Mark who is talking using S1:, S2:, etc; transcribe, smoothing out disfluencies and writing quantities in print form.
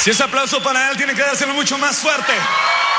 S1: Si es aplauso para él, tiene que dárselo mucho más fuerte.